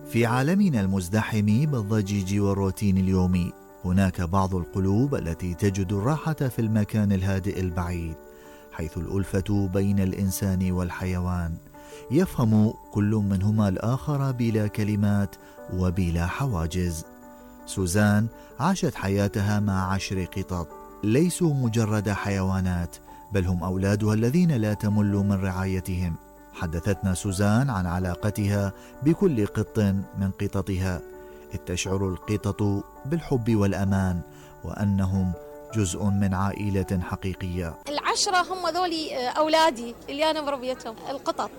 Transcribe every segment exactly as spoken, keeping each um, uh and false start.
في عالمنا المزدحم بالضجيج والروتين اليومي، هناك بعض القلوب التي تجد الراحة في المكان الهادئ البعيد، حيث الألفة بين الإنسان والحيوان، يفهم كل منهما الآخر بلا كلمات وبلا حواجز. سوزان عاشت حياتها مع عشر قطط، ليسوا مجرد حيوانات، بل هم أولادها الذين لا تمل من رعايتهم. حدثتنا سوزان عن علاقتها بكل قط من قططها، إذ تشعر القطط بالحب والأمان وأنهم جزء من عائلة حقيقية. العشرة هم ذولي أولادي اللي أنا مربيتهم، القطط.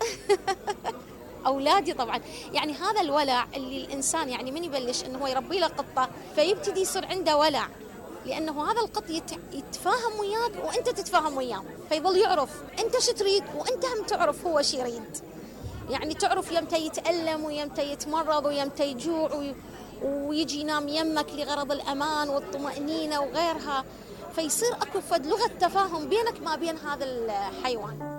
أولادي طبعا، يعني هذا الولع اللي الإنسان يعني من يبلش إنه هو يربي له قطة فيبتدي يصير عنده ولع، لأنه هذا القط يتفاهم وياك وأنت تتفاهم وياه، فيظل يعرف أنت شو تريد وأنت هم تعرف هو شو يريد. يعني تعرف يمتى يتألم ويمتى يتمرض ويمتى يجوع ويجي ينام يمك لغرض الأمان والطمأنينة وغيرها، فيصير أكو فد لغة تفاهم بينك ما بين هذا الحيوان.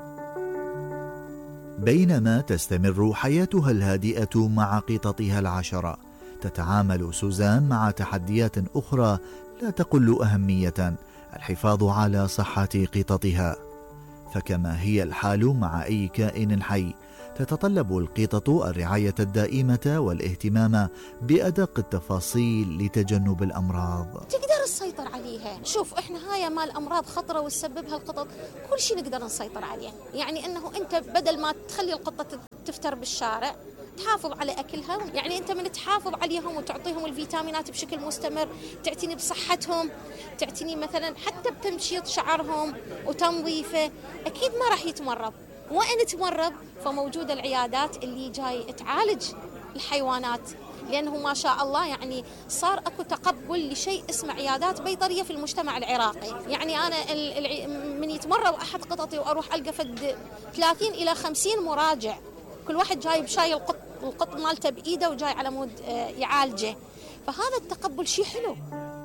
بينما تستمر حياتها الهادئة مع قططها العشرة، تتعامل سوزان مع تحديات أخرى لا تقل أهمية، الحفاظ على صحة قططها. فكما هي الحال مع أي كائن حي، تتطلب القطط الرعاية الدائمة والاهتمام بأدق التفاصيل لتجنب الأمراض. تقدر تسيطر عليها. شوف احنا هاي مال أمراض خطرة وتسببها القطط، كل شيء نقدر نسيطر عليه. يعني انه انت بدل ما تخلي القطة تفتر بالشارع، تحافظ على أكلها. يعني أنت من تحافظ عليهم وتعطيهم الفيتامينات بشكل مستمر، تعتني بصحتهم، تعتني مثلا حتى بتمشيط شعرهم وتنظيفه، أكيد ما راح يتمرض. وإن تمرض فموجودة العيادات اللي جاي تعالج الحيوانات، لأنه ما شاء الله يعني صار أكو تقبل لشيء اسمه عيادات بيطرية في المجتمع العراقي. يعني أنا من يتمرض أحد قططي وأروح ألقى فد ثلاثين إلى خمسين مراجع، كل واحد جاي بشاي القط القط مالته بإيده وجاي على مود يعالجه، فهذا التقبل شيء حلو.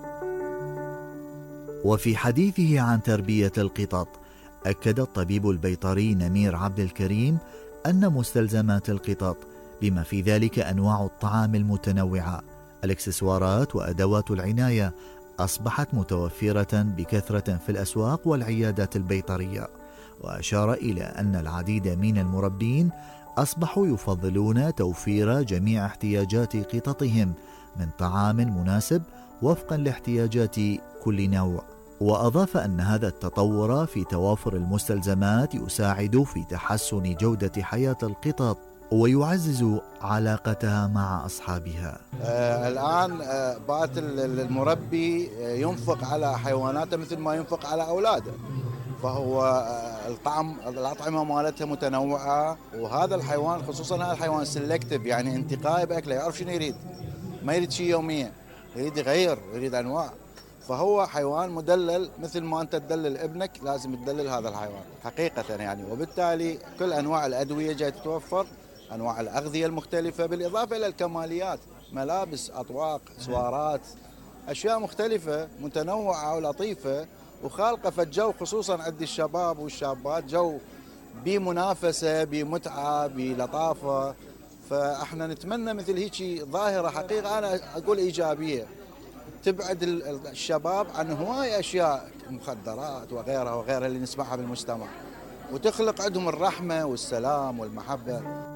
وفي حديثه عن تربية القطط، أكد الطبيب البيطري نمير عبد الكريم أن مستلزمات القطط بما في ذلك أنواع الطعام المتنوعة، الإكسسوارات وأدوات العناية أصبحت متوفرة بكثرة في الأسواق والعيادات البيطرية. وأشار إلى أن العديد من المربين أصبحوا يفضلون توفير جميع احتياجات قططهم من طعام مناسب وفقا لاحتياجات كل نوع. وأضاف أن هذا التطور في توافر المستلزمات يساعد في تحسن جودة حياة القطط ويعزز علاقتها مع أصحابها. آه الآن آه بات المربي ينفق على حيواناته مثل ما ينفق على أولاده، فهو آه الطعم الأطعمة مالتها متنوعة، وهذا الحيوان خصوصا هذا الحيوان سيلكتيف، يعني انتقائي بأكله، يعرف شنو يريد، ما يريد شيء يوميا، يريد يغير، يريد أنواع. فهو حيوان مدلل، مثل ما أنت تدلل ابنك لازم تدلل هذا الحيوان حقيقة يعني. وبالتالي كل أنواع الأدوية جاي تتوفر، أنواع الأغذية المختلفة، بالإضافة إلى الكماليات، ملابس، أطواق، سوارات، أشياء مختلفة متنوعة ولطيفة وخالقة في الجو، خصوصا عند الشباب والشابات، جو بمنافسة بمتعة بلطافة. فإحنا نتمنى مثل هيك ظاهرة حقيقة أنا أقول إيجابية تبعد الشباب عن هواية أشياء مخدرات وغيرها وغيرها اللي نسمعها بالمجتمع، وتخلق عندهم الرحمة والسلام والمحبة.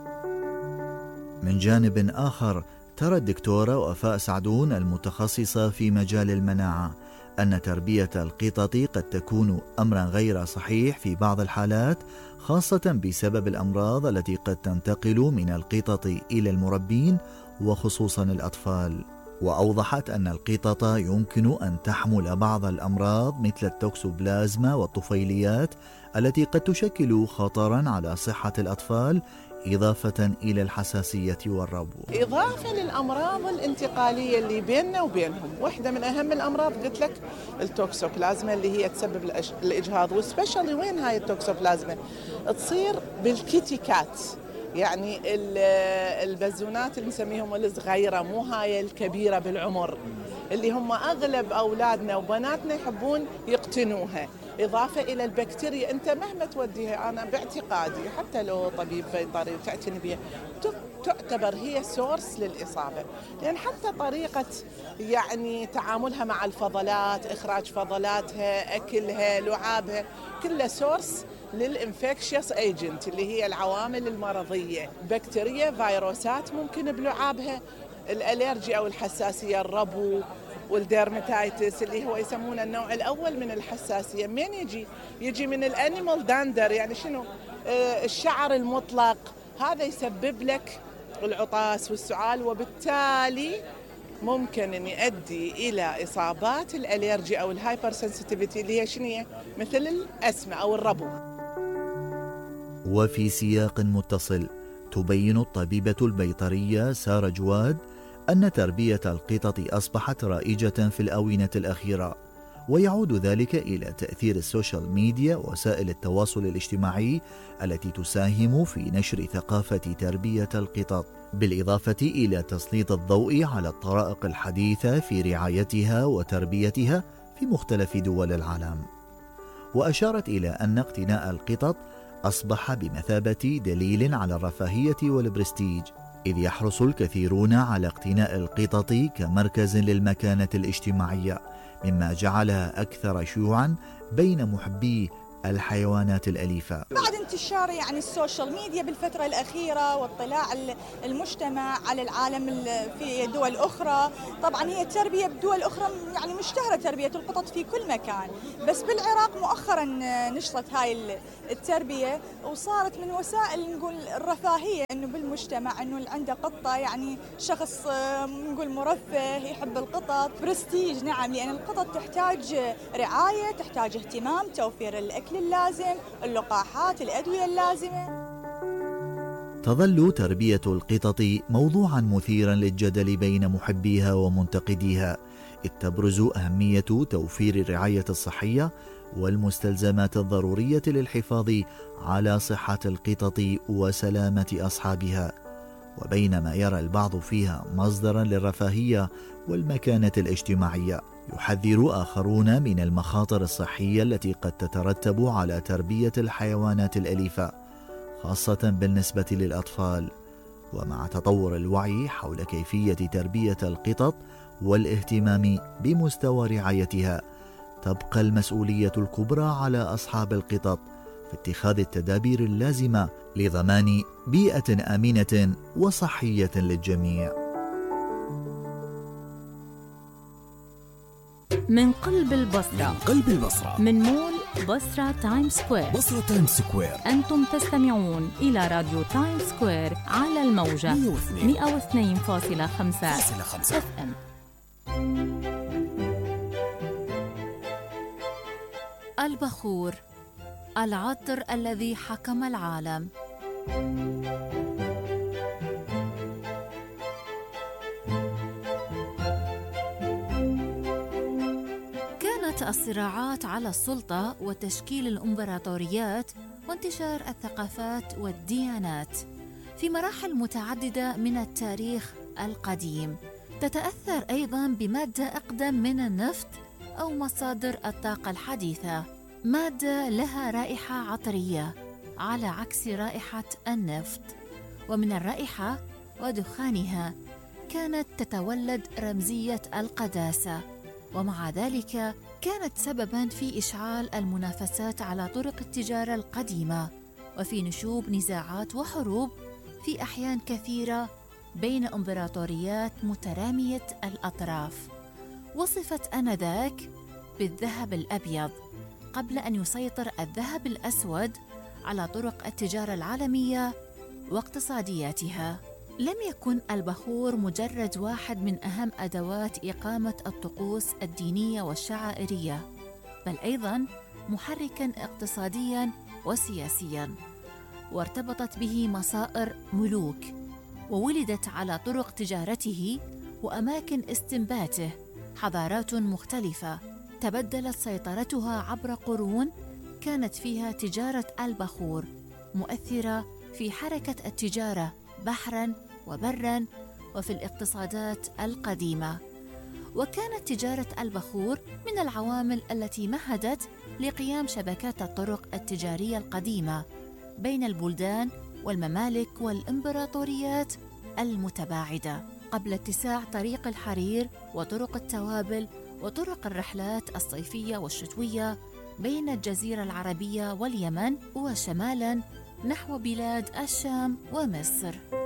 من جانب آخر، ترى الدكتورة وفاء سعدون المتخصصة في مجال المناعة أن تربية القطط قد تكون أمرا غير صحيح في بعض الحالات، خاصة بسبب الأمراض التي قد تنتقل من القطط إلى المربين وخصوصا الأطفال. وأوضحت أن القطط يمكن أن تحمل بعض الأمراض مثل التوكسوبلازما والطفيليات التي قد تشكل خطرا على صحة الأطفال، إضافة إلى الحساسية والربو. إضافة للأمراض الانتقالية اللي بيننا وبينهم، واحدة من أهم الأمراض قلت لك التوكسوبلازما اللي هي تسبب الإجهاض، وسبيشالي وين هاي التوكسوبلازما تصير بالكيتي كات، يعني البزونات اللي نسميهم الصغيرة، مو هاي الكبيرة بالعمر اللي هم أغلب أولادنا وبناتنا يحبون يقتنوها. إضافة إلى البكتيريا. أنت مهما توديها، أنا باعتقادي حتى لو طبيب بيطري وتعتني بها، تعتبر هي سورس للإصابة، لأن حتى طريقة يعني تعاملها مع الفضلات، إخراج فضلاتها، أكلها، لعابها، كلها سورس للإنفكشيوس ايجنت اللي هي العوامل المرضية، بكتيريا، فيروسات ممكن بلعابها، الأليرجي أو الحساسية، الربو والديرماتيتس اللي هو يسمونه النوع الأول من الحساسية. من يجي؟ يجي من الأنيمال داندر، يعني شنو؟ آه الشعر المطلق، هذا يسبب لك العطاس والسعال، وبالتالي ممكن أن يؤدي إلى إصابات الأليرجي أو الهايبر سنسيتيفيتي اللي هي شنو؟ مثل الأسمة أو الربو. وفي سياق متصل تبين الطبيبة البيطرية سارة جواد أن تربية القطط أصبحت رائجة في الآونة الأخيرة، ويعود ذلك إلى تأثير السوشيال ميديا ووسائل التواصل الاجتماعي التي تساهم في نشر ثقافة تربية القطط، بالإضافة إلى تسليط الضوء على الطرائق الحديثة في رعايتها وتربيتها في مختلف دول العالم. وأشارت إلى أن اقتناء القطط أصبح بمثابة دليل على الرفاهية والبرستيج، إذ يحرص الكثيرون على اقتناء القطط كمركز للمكانة الاجتماعية، مما جعلها أكثر شيوعاً بين محبي الحيوانات الأليفة. بعد انتشار يعني السوشيال ميديا بالفترة الأخيرة واطلاع المجتمع على العالم في دول أخرى، طبعا هي التربية بدول أخرى يعني مشتهرة تربية القطط في كل مكان، بس بالعراق مؤخرا نشطت هاي التربية وصارت من وسائل نقول الرفاهية، انه بالمجتمع انه اللي عنده قطة يعني شخص نقول مرفه يحب القطط، برستيج. نعم، لأن القطط تحتاج رعاية، تحتاج اهتمام، توفير الأكل اللازم، اللقاحات، الأدوية اللازمة. تظل تربية القطط موضوعا مثيرا للجدل بين محبيها ومنتقديها، إذ تبرز أهمية توفير الرعاية الصحية والمستلزمات الضرورية للحفاظ على صحة القطط وسلامة أصحابها، وبينما يرى البعض فيها مصدرا للرفاهية والمكانة الاجتماعية، يحذر آخرون من المخاطر الصحية التي قد تترتب على تربية الحيوانات الأليفة، خاصة بالنسبة للأطفال. ومع تطور الوعي حول كيفية تربية القطط والاهتمام بمستوى رعايتها، تبقى المسؤولية الكبرى على أصحاب القطط في اتخاذ التدابير اللازمة لضمان بيئة آمنة وصحية للجميع. من قلب البصرة، من قلب البصرة، من مول بصرة تايم سكوير، بصرة تايم سكوير، أنتم تستمعون إلى راديو تايم سكوير على الموجة مئة واثنين فاصلة خمسة اف ام. البخور، العطر الذي حكم العالم. كانت الصراعات على السلطة وتشكيل الإمبراطوريات وانتشار الثقافات والديانات في مراحل متعددة من التاريخ القديم تتأثر أيضاً بمادة أقدم من النفط أو مصادر الطاقة الحديثة، مادة لها رائحة عطرية على عكس رائحة النفط، ومن الرائحة ودخانها كانت تتولد رمزية القداسة، ومع ذلك كانت سبباً في إشعال المنافسات على طرق التجارة القديمة وفي نشوب نزاعات وحروب في أحيان كثيرة بين إمبراطوريات مترامية الأطراف. وصفت آنذاك بالذهب الأبيض قبل أن يسيطر الذهب الأسود على طرق التجارة العالمية واقتصادياتها. لم يكن البخور مجرد واحد من أهم أدوات إقامة الطقوس الدينية والشعائرية، بل أيضاً محركاً اقتصادياً وسياسياً، وارتبطت به مصائر ملوك، وولدت على طرق تجارته وأماكن استنباته حضارات مختلفة تبدلت سيطرتها عبر قرون كانت فيها تجارة البخور مؤثرة في حركة التجارة بحراً وبراً وفي الاقتصادات القديمة. وكانت تجارة البخور من العوامل التي مهدت لقيام شبكات الطرق التجارية القديمة بين البلدان والممالك والإمبراطوريات المتباعدة، قبل اتساع طريق الحرير وطرق التوابل وطرق الرحلات الصيفية والشتوية بين الجزيرة العربية واليمن، وشمالاً نحو بلاد الشام ومصر.